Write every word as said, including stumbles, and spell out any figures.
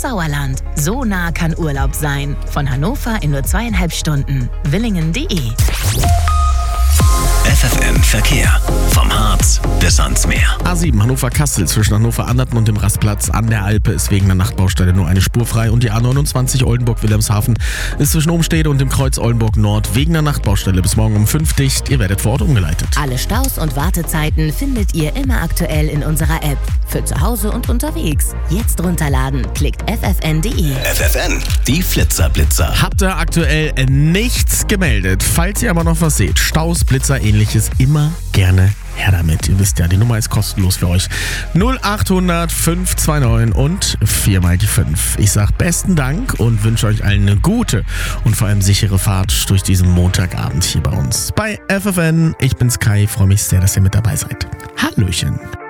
Sauerland. So nah kann Urlaub sein. Von Hannover in nur zweieinhalb Stunden. Willingen punkt de. F F M Verkehr. Vom Harz bis ans Meer. A sieben Hannover-Kassel zwischen Hannover-Anderten und dem Rastplatz an der Alpe ist wegen der Nachtbaustelle nur eine Spur frei und die A neunundzwanzig Oldenburg-Wilhelmshaven ist zwischen Umstede und dem Kreuz Oldenburg-Nord wegen der Nachtbaustelle bis morgen um fünf dicht. Ihr werdet vor Ort umgeleitet. Alle Staus und Wartezeiten findet ihr immer aktuell in unserer App. Für zu Hause und unterwegs. Jetzt runterladen. Klickt f f n punkt de. F F N, die Flitzer-Blitzer. Habt ihr aktuell nichts gemeldet? Falls ihr aber noch was seht, Staus, Blitzer, ähnliches, immer gerne her damit. Ihr wisst ja, die Nummer ist kostenlos für euch. null achthundert fünf zwei neun und vier mal die fünf. Ich sag besten Dank und wünsche euch allen eine gute und vor allem sichere Fahrt durch diesen Montagabend hier bei uns. Bei F F N, ich bin's Kai, freue mich sehr, dass ihr mit dabei seid. Hallöchen.